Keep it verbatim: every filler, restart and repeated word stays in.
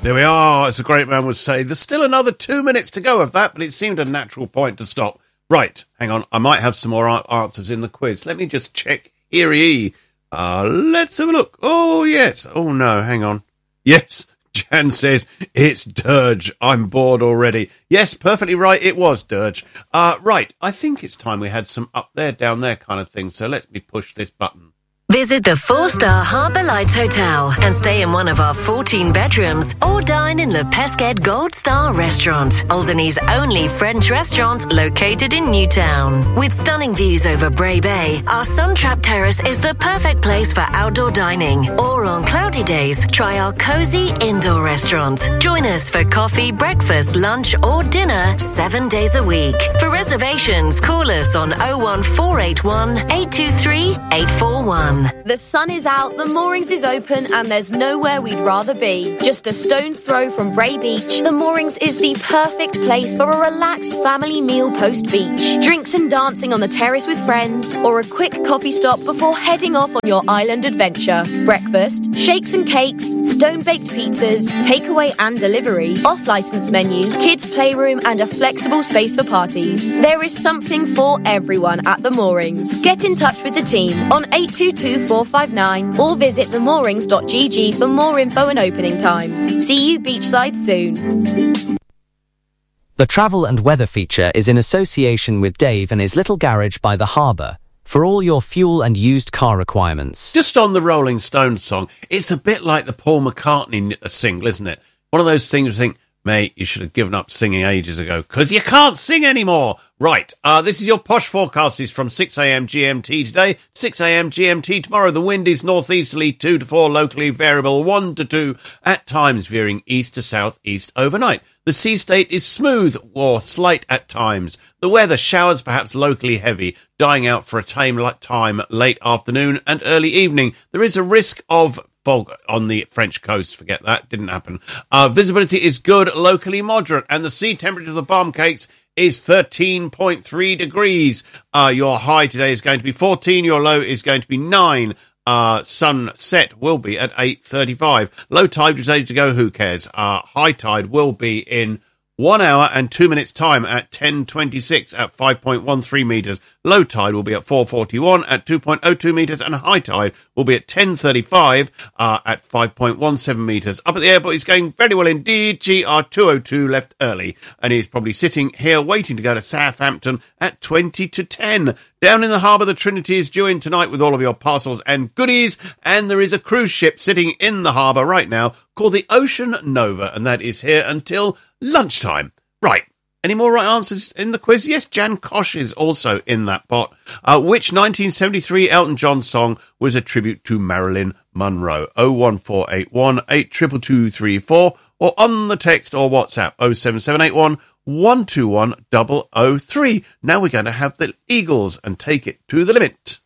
There we are, as a great man would say. There's still another two minutes to go of that, but it seemed a natural point to stop. Right, hang on. I might have some more answers in the quiz. Let me just check. Here. Uh, let's have a look. Oh, yes. Oh, no, hang on. Yes, Jan says, it's Dirge. I'm bored already. Yes, perfectly right. It was Dirge. Uh, right, I think it's time we had some up there, down there kind of thing. So let me push this button. Visit the four-star Harbour Lights Hotel and stay in one of our fourteen bedrooms or dine in Le Pesquet Gold Star Restaurant, Alderney's only French restaurant located in Newtown. With stunning views over Bray Bay, our Suntrap Terrace is the perfect place for outdoor dining. Or on cloudy days, try our cosy indoor restaurant. Join us for coffee, breakfast, lunch or dinner seven days a week. For reservations, call us on oh one four eight one, eight two three, eight four one. The sun is out, the moorings is open, and there's nowhere we'd rather be. Just a stone's throw from Bray Beach, the moorings is the perfect place for a relaxed family meal post-beach. Drinks and dancing on the terrace with friends, or a quick coffee stop before heading off on your island adventure. Breakfast, shakes and cakes, stone-baked pizzas, takeaway and delivery, off-licence menu, kids' playroom, and a flexible space for parties. There is something for everyone at the moorings. Get in touch with the team on eight two two four five nine or visit the moorings dot g g for more info and opening times. See you beachside soon. The travel and weather feature is in association with Dave and his little garage by the harbour for all your fuel and used car requirements. Just on the Rolling Stones song, it's a bit like the Paul McCartney single, isn't it? One of those things you think, mate, you should have given up singing ages ago, because you can't sing anymore. Right, uh, this is your posh forecast. Is from six a.m. G M T today, six a.m. G M T tomorrow. The wind is northeasterly, two to four, locally variable, one to two, at times veering east to southeast overnight. The sea state is smooth or slight at times. The weather, showers perhaps locally heavy, dying out for a time, time late afternoon and early evening. There is a risk of fog on the French coast. Forget that, didn't happen. Uh, visibility is good, locally moderate, and the sea temperature of the palm cakes is thirteen point three degrees. Uh, your high today is going to be fourteen, your low is going to be nine. Uh, sunset will be at eight thirty-five. Low tide is ready to go, who cares? Uh, high tide will be in one hour and two minutes time at ten twenty-six at five point one three metres. Low tide will be at four forty-one at two point oh two metres, and high tide will be at ten thirty-five uh, at five point one seven metres. Up at the airport, he's going very well indeed. G R two oh two left early, and he's probably sitting here waiting to go to Southampton at twenty to ten. Down in the harbour, the Trinity is due in tonight with all of your parcels and goodies, and there is a cruise ship sitting in the harbour right now called the Ocean Nova, and that is here until lunchtime. Right. Any more right answers in the quiz? Yes, Jan Kosh is also in that pot. Uh, which nineteen seventy-three Elton John song was a tribute to Marilyn Monroe? oh one four eight one, eight two two two three four or on the text or WhatsApp oh seven seven eight one, one two one oh oh three. Now we're going to have the Eagles and Take It to the Limit.